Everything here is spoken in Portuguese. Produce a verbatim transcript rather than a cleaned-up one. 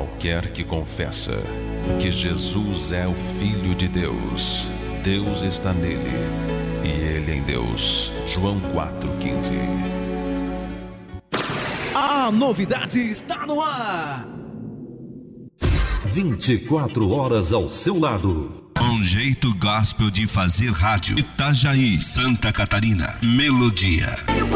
qualquer que confessa que Jesus é o Filho de Deus, Deus está nele e ele em Deus. João quatro, quinze. A novidade está no ar. vinte e quatro horas ao seu lado. Um jeito gospel de fazer rádio. Itajaí, Santa Catarina. Melodia.